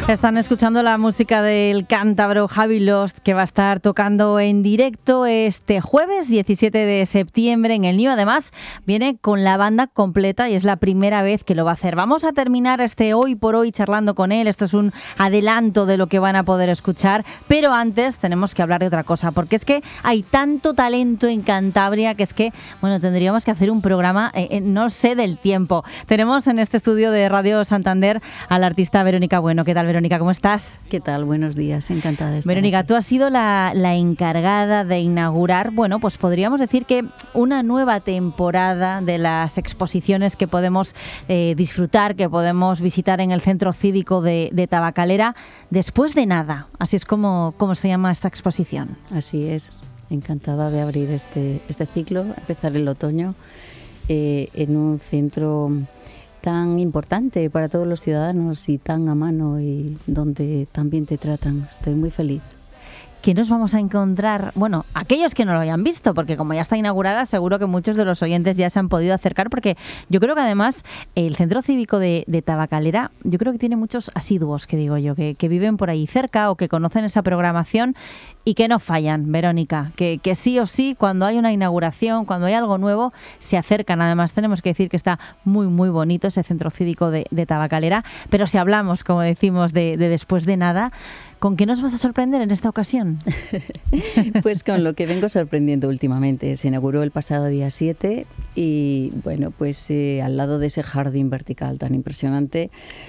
Están escuchando la música del cántabro Javi Lost, que va a estar tocando en directo este jueves 17 de septiembre en el Niu. Además, viene con la banda completa y es la primera vez que lo va a hacer. Vamos a terminar este Hoy por Hoy charlando con él. Esto es un adelanto de lo que van a poder escuchar, pero antes tenemos que hablar de otra cosa, porque es que hay tanto talento en Cantabria que es que, bueno, tendríamos que hacer un programa, no sé del tiempo. Tenemos en este estudio de Radio Santander a la artista Verónica Bueno. ¿Qué tal, Verónica? ¿Cómo estás? ¿Qué tal? Buenos días, encantada de estar Verónica, aquí. tú has sido la encargada de inaugurar, bueno, pues podríamos decir que una nueva temporada de las exposiciones que podemos disfrutar, que podemos visitar en el Centro Cívico de Tabacalera, después de nada. Así es como se llama esta exposición. Así es, encantada de abrir este ciclo, empezar el otoño en un centro tan importante para todos los ciudadanos y tan a mano y donde también te tratan. Estoy muy feliz. ¿Qué nos vamos a encontrar? Bueno, aquellos que no lo hayan visto, porque como ya está inaugurada, seguro que muchos de los oyentes ya se han podido acercar, porque yo creo que además el Centro Cívico de Tabacalera, yo creo que tiene muchos asiduos, que digo yo, que viven por ahí cerca o que conocen esa programación y que no fallan, Verónica, que sí o sí, cuando hay una inauguración, cuando hay algo nuevo, se acercan. Además, tenemos que decir que está muy, muy bonito ese Centro Cívico de Tabacalera, pero si hablamos, como decimos, de después de nada, ¿con qué nos vas a sorprender en esta ocasión? Pues con lo que vengo sorprendiendo últimamente. Se inauguró el pasado día 7 y, bueno, pues al lado de ese jardín vertical tan impresionante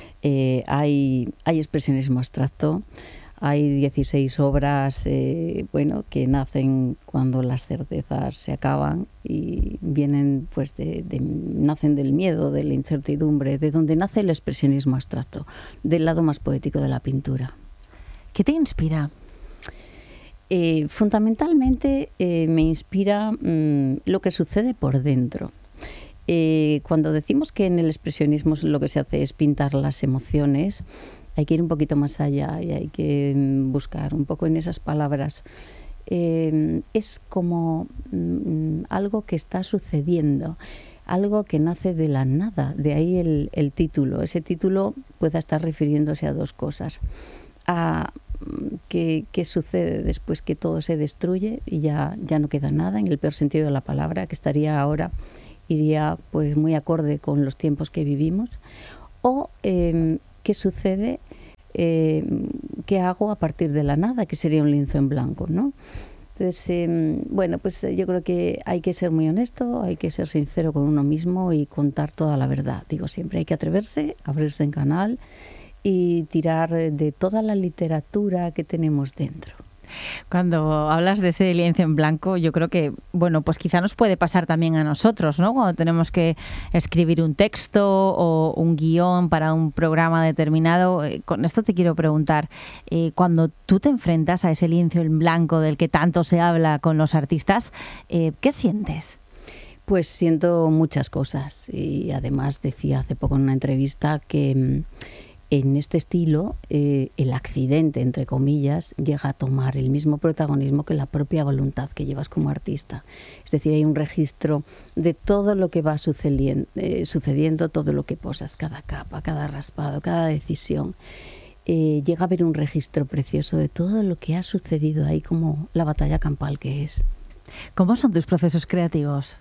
hay expresionismo abstracto. Hay 16 obras que nacen cuando las certezas se acaban y vienen pues nacen del miedo, de la incertidumbre, de donde nace el expresionismo abstracto, del lado más poético de la pintura. ¿Qué te inspira? Fundamentalmente me inspira lo que sucede por dentro. Cuando decimos que en el expresionismo lo que se hace es pintar las emociones, hay que ir un poquito más allá y hay que buscar un poco en esas palabras. Es como algo que está sucediendo, algo que nace de la nada, de ahí el título. Ese título puede estar refiriéndose a dos cosas. A qué sucede después que todo se destruye y ya no queda nada, en el peor sentido de la palabra, que iría pues muy acorde con los tiempos que vivimos, o qué sucede, qué hago a partir de la nada, que sería un lienzo en blanco, ¿no? Entonces, pues yo creo que hay que ser muy honesto, hay que ser sincero con uno mismo y contar toda la verdad. Digo siempre, hay que atreverse, abrirse en canal y tirar de toda la literatura que tenemos dentro. Cuando hablas de ese lienzo en blanco, yo creo que, bueno, pues quizá nos puede pasar también a nosotros, ¿no? Cuando tenemos que escribir un texto o un guión para un programa determinado. Con esto te quiero preguntar, cuando tú te enfrentas a ese lienzo en blanco del que tanto se habla con los artistas, ¿qué sientes? Pues siento muchas cosas y además decía hace poco en una entrevista que en este estilo, el accidente, entre comillas, llega a tomar el mismo protagonismo que la propia voluntad que llevas como artista. Es decir, hay un registro de todo lo que va sucediendo, todo lo que posas, cada capa, cada raspado, cada decisión. Llega a haber un registro precioso de todo lo que ha sucedido ahí, como la batalla campal que es. ¿Cómo son tus procesos creativos?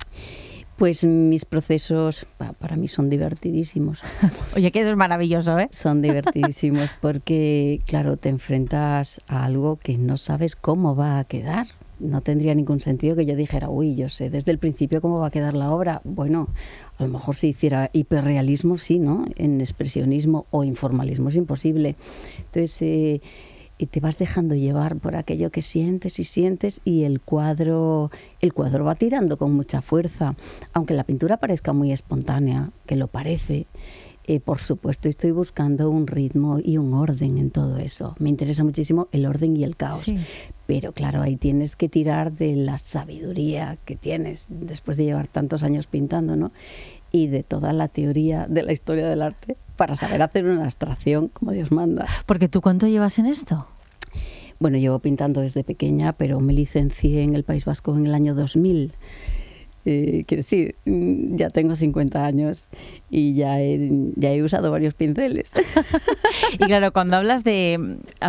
Pues mis procesos para mí son divertidísimos. Oye, que eso es maravilloso, ¿eh? Son divertidísimos porque, claro, te enfrentas a algo que no sabes cómo va a quedar. No tendría ningún sentido que yo dijera, yo sé desde el principio cómo va a quedar la obra. Bueno, a lo mejor si hiciera hiperrealismo, sí, ¿no? En expresionismo o informalismo es imposible. Entonces, y te vas dejando llevar por aquello que sientes y el cuadro va tirando con mucha fuerza, aunque la pintura parezca muy espontánea, que lo parece. Por supuesto estoy buscando un ritmo y un orden en todo eso. Me interesa muchísimo el orden y el caos. Sí. Pero claro, ahí tienes que tirar de la sabiduría que tienes después de llevar tantos años pintando, ¿no? Y de toda la teoría de la historia del arte para saber hacer una abstracción como Dios manda. Porque ¿tú cuánto llevas en esto? Bueno, llevo pintando desde pequeña, pero me licencié en el País Vasco en el año 2000. Quiero decir, ya tengo 50 años y ya he usado varios pinceles. Y claro, cuando hablas de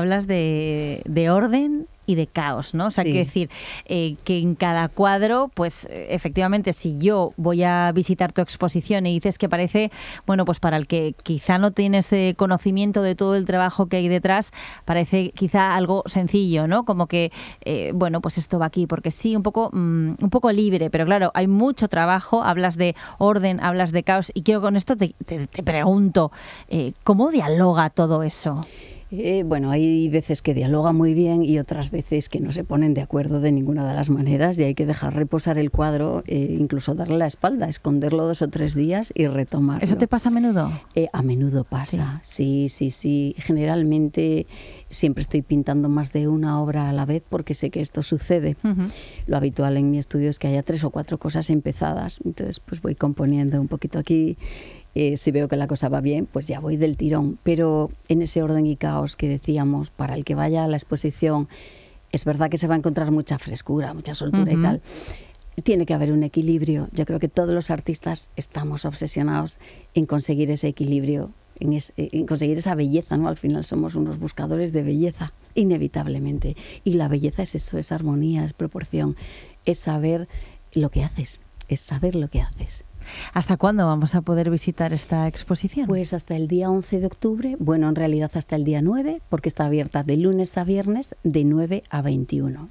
orden y de caos, ¿no? O sea, quiero decir que en cada cuadro, pues efectivamente, si yo voy a visitar tu exposición y dices que parece, bueno, pues para el que quizá no tiene ese conocimiento de todo el trabajo que hay detrás, parece quizá algo sencillo, ¿no? Como que, bueno, pues esto va aquí, porque sí, un poco libre, pero claro, hay mucho trabajo, hablas de orden, hablas de caos, y quiero con esto te pregunto, ¿cómo dialoga todo eso? Bueno, hay veces que dialoga muy bien y otras veces que no se ponen de acuerdo de ninguna de las maneras y hay que dejar reposar el cuadro, incluso darle la espalda, esconderlo 2 o 3 días y retomarlo. ¿Eso te pasa a menudo? A menudo pasa, sí. Generalmente siempre estoy pintando más de una obra a la vez porque sé que esto sucede. Uh-huh. Lo habitual en mi estudio es que haya 3 o 4 cosas empezadas, entonces pues voy componiendo un poquito aquí. Si veo que la cosa va bien, pues ya voy del tirón. Pero en ese orden y caos que decíamos, para el que vaya a la exposición, es verdad que se va a encontrar mucha frescura, mucha soltura y tal. Tiene que haber un equilibrio. Yo creo que todos los artistas estamos obsesionados en conseguir ese equilibrio, en conseguir esa belleza, ¿no? Al final somos unos buscadores de belleza, inevitablemente. Y la belleza es eso, es armonía, es proporción, es saber lo que haces, es saber lo que haces. ¿Hasta cuándo vamos a poder visitar esta exposición? Pues hasta el día 11 de octubre, bueno, en realidad hasta el día 9, porque está abierta de lunes a viernes de 9 a 21.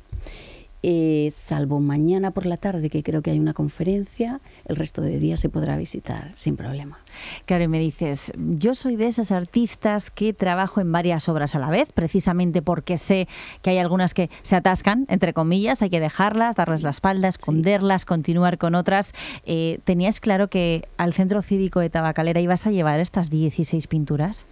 Salvo mañana por la tarde, que creo que hay una conferencia, el resto de días se podrá visitar sin problema. Claro, y me dices, yo soy de esas artistas que trabajo en varias obras a la vez, precisamente porque sé que hay algunas que se atascan, entre comillas, hay que dejarlas, darles la espalda, esconderlas, continuar con otras. ¿Tenías claro que al Centro Cívico de Tabacalera ibas a llevar estas 16 pinturas?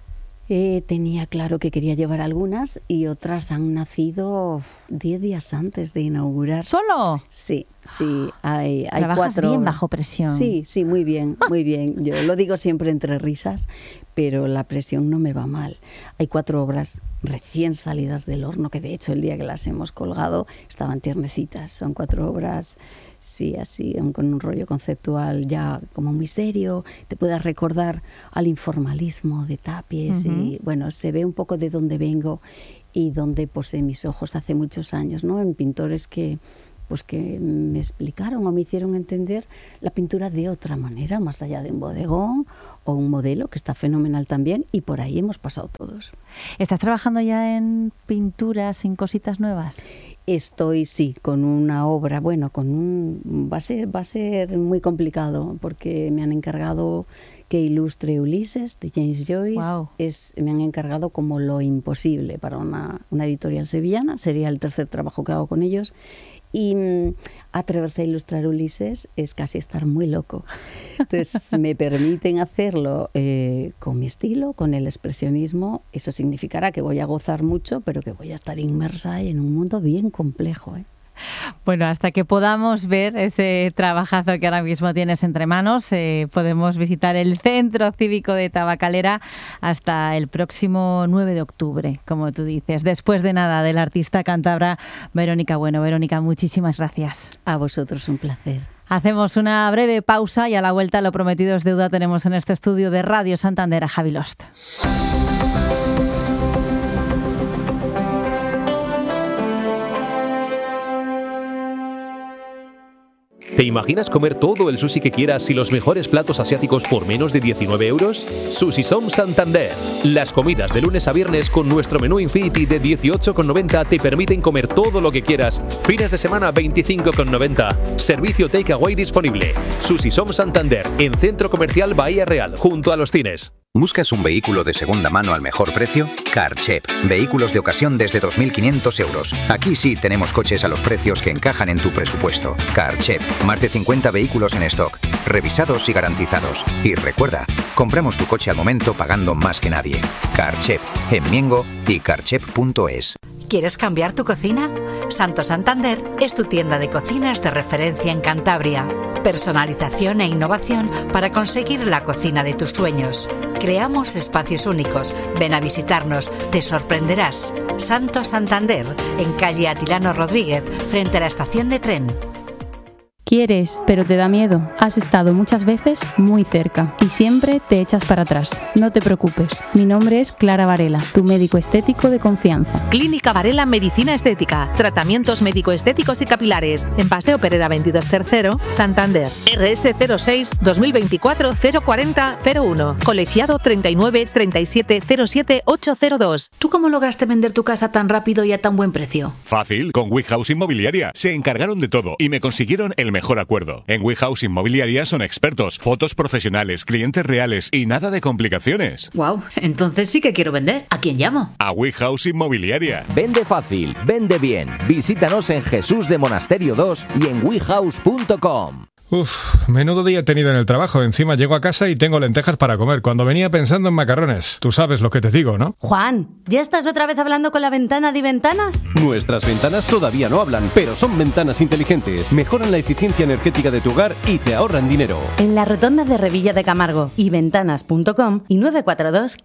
Tenía claro que quería llevar algunas y otras han nacido 10 días antes de inaugurar. ¿Solo? Sí, hay ¿Trabajas 4 bien obras. Bajo presión? Sí, muy bien. Yo lo digo siempre entre risas, pero la presión no me va mal. Hay 4 obras recién salidas del horno, que de hecho el día que las hemos colgado estaban tiernecitas. Son 4 obras... Sí, así, con un rollo conceptual ya como muy serio, te puedas recordar al informalismo de Tapies. Uh-huh. Y bueno, se ve un poco de dónde vengo y dónde posé mis ojos hace muchos años, ¿no? En pintores que me explicaron o me hicieron entender la pintura de otra manera, más allá de un bodegón o un modelo, que está fenomenal también, y por ahí hemos pasado todos. ¿Estás trabajando ya en pinturas, en cositas nuevas? Estoy, sí, con una obra, bueno, va a ser muy complicado porque me han encargado que ilustre Ulises de James Joyce. Wow. Me han encargado como lo imposible para una editorial sevillana, sería el 3er trabajo que hago con ellos. Y atreverse a ilustrar Ulises es casi estar muy loco. Entonces me permiten hacerlo con mi estilo, con el expresionismo. Eso significará que voy a gozar mucho, pero que voy a estar inmersa en un mundo bien complejo. Bueno, hasta que podamos ver ese trabajazo que ahora mismo tienes entre manos, podemos visitar el Centro Cívico de Tabacalera hasta el próximo 9 de octubre, como tú dices. Después de nada, del artista cántabra Verónica Bueno. Verónica, muchísimas gracias. A vosotros, un placer. Hacemos una breve pausa y a la vuelta, lo prometido es deuda, tenemos en este estudio de Radio Santander a Javi Lost. ¿Te imaginas comer todo el sushi que quieras y los mejores platos asiáticos por menos de 19 euros? Sushi Som Santander. Las comidas de lunes a viernes con nuestro menú Infinity de 18,90 te permiten comer todo lo que quieras. Fines de semana 25,90. Servicio takeaway disponible. Sushi Som Santander, en Centro Comercial Bahía Real, junto a los cines. ¿Buscas un vehículo de segunda mano al mejor precio? Carchep. Vehículos de ocasión desde 2.500 euros. Aquí sí tenemos coches a los precios que encajan en tu presupuesto. Carchep. Más de 50 vehículos en stock. Revisados y garantizados. Y recuerda, compramos tu coche al momento pagando más que nadie. Carchep. En Miengo y carchep.es. ¿Quieres cambiar tu cocina? Santo Santander es tu tienda de cocinas de referencia en Cantabria. Personalización e innovación para conseguir la cocina de tus sueños. Creamos espacios únicos. Ven a visitarnos, te sorprenderás. Santo Santander, en calle Atilano Rodríguez, frente a la estación de tren. Quieres, pero te da miedo. Has estado muchas veces muy cerca y siempre te echas para atrás. No te preocupes. Mi nombre es Clara Varela, tu médico estético de confianza. Clínica Varela Medicina Estética. Tratamientos médico-estéticos y capilares. En Paseo Pereda 22 Tercero, Santander. RS 06 2024 040 01. Colegiado 39 37 07 802. ¿Tú cómo lograste vender tu casa tan rápido y a tan buen precio? Fácil, con WeHouse Inmobiliaria. Se encargaron de todo y me consiguieron el mejor acuerdo. En WeHouse Inmobiliaria son expertos, fotos profesionales, clientes reales y nada de complicaciones. Wow, entonces sí que quiero vender. ¿A quién llamo? A WeHouse Inmobiliaria. Vende fácil, vende bien. Visítanos en Jesús de Monasterio 2 y en wehouse.com. Menudo día he tenido en el trabajo. Encima llego a casa y tengo lentejas para comer, cuando venía pensando en macarrones. Tú sabes lo que te digo, ¿no? Juan, ¿ya estás otra vez hablando con la ventana de Ventanas? Nuestras ventanas todavía no hablan, pero son ventanas inteligentes. Mejoran la eficiencia energética de tu hogar y te ahorran dinero. En la rotonda de Revilla de Camargo y ventanas.com y 942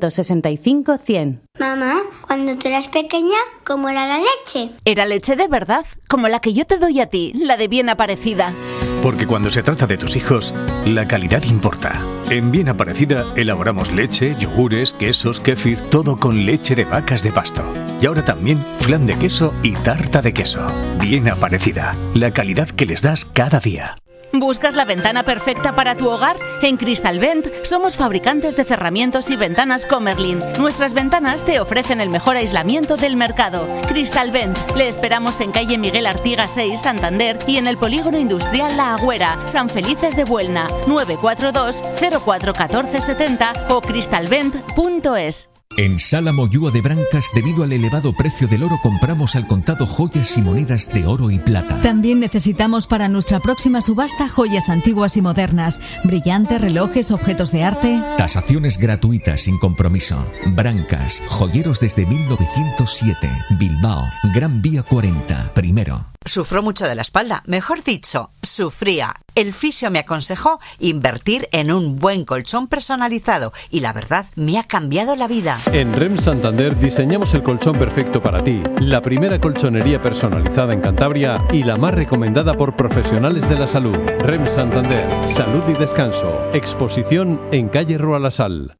565 100. Mamá, cuando tú eras pequeña, ¿cómo era la leche? Era leche de verdad, como la que yo te doy a ti, la de Bien Aparecida. Porque cuando se trata de tus hijos, la calidad importa. En Bien Aparecida elaboramos leche, yogures, quesos, kéfir, todo con leche de vacas de pasto. Y ahora también flan de queso y tarta de queso. Bien Aparecida, la calidad que les das cada día. ¿Buscas la ventana perfecta para tu hogar? En Crystalvent somos fabricantes de cerramientos y ventanas Comerlin. Nuestras ventanas te ofrecen el mejor aislamiento del mercado. Crystalvent. Le esperamos en calle Miguel Artigas 6, Santander, y en el polígono industrial La Agüera, San Felices de Buelna. 942 04 14 70 o crystalvent.es. En Sala Moyúa de Brancas, debido al elevado precio del oro, compramos al contado joyas y monedas de oro y plata. También necesitamos para nuestra próxima subasta joyas antiguas y modernas, brillantes, relojes, objetos de arte. Tasaciones gratuitas sin compromiso. Brancas, joyeros desde 1907. Bilbao, Gran Vía 40, primero. Sufro mucho de la espalda, mejor dicho, sufría. El fisio me aconsejó invertir en un buen colchón personalizado y la verdad me ha cambiado la vida. En REM Santander diseñamos el colchón perfecto para ti, la primera colchonería personalizada en Cantabria y la más recomendada por profesionales de la salud. REM Santander, salud y descanso. Exposición en calle Rualasal.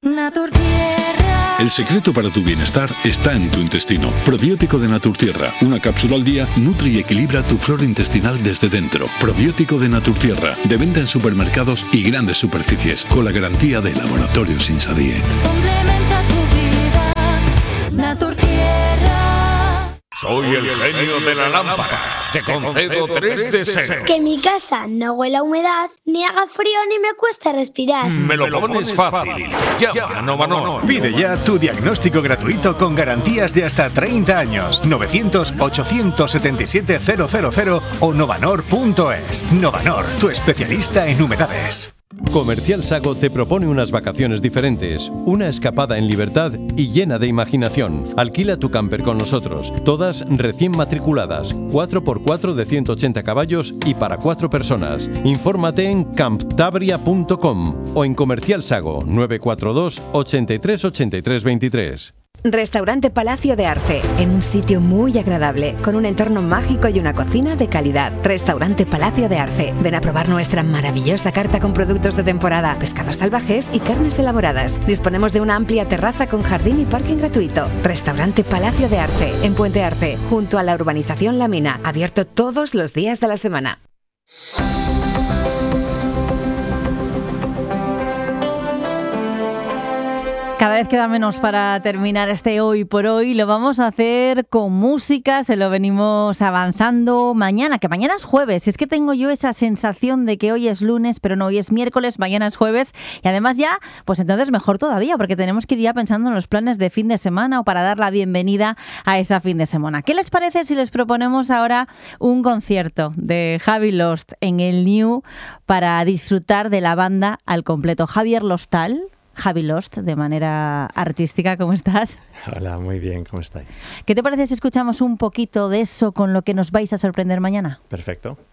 El secreto para tu bienestar está en tu intestino. Probiótico de Naturtierra. Una cápsula al día nutre y equilibra tu flora intestinal desde dentro. Probiótico de Naturtierra. De venta en supermercados y grandes superficies. Con la garantía de Laboratorios Insadiet. Complementa tu vida. Naturtierra. Soy el genio de la lámpara. Te concedo 3 deseos. Que mi casa no huela a humedad, ni haga frío, ni me cueste respirar. Me lo pones fácil. Llama a Novanor. Pide ya tu diagnóstico gratuito con garantías de hasta 30 años. 900-877-000 o novanor.es. Novanor, tu especialista en humedades. Comercial Sago te propone unas vacaciones diferentes, una escapada en libertad y llena de imaginación. Alquila tu camper con nosotros, todas recién matriculadas, 4x4 de 180 caballos y para 4 personas. Infórmate en camptabria.com o en Comercial Sago 942 83 83 23. Restaurante Palacio de Arce, en un sitio muy agradable, con un entorno mágico y una cocina de calidad. Restaurante Palacio de Arce. Ven a probar nuestra maravillosa carta con productos de temporada, pescados salvajes y carnes elaboradas. Disponemos de una amplia terraza con jardín y parking gratuito. Restaurante Palacio de Arce, en Puente Arce, junto a la urbanización La Mina, abierto todos los días de la semana. Cada vez queda menos para terminar este Hoy por Hoy. Lo vamos a hacer con música, se lo venimos avanzando mañana, que mañana es jueves. Es que tengo yo esa sensación de que hoy es lunes, pero no, hoy es miércoles, mañana es jueves. Y además ya, pues entonces mejor todavía, porque tenemos que ir ya pensando en los planes de fin de semana o para dar la bienvenida a esa fin de semana. ¿Qué les parece si les proponemos ahora un concierto de Javi Lost en el New para disfrutar de la banda al completo? Javier Lostal. Javi Lost, de manera artística, ¿cómo estás? Hola, muy bien, ¿cómo estáis? ¿Qué te parece si escuchamos un poquito de eso con lo que nos vais a sorprender mañana? Perfecto.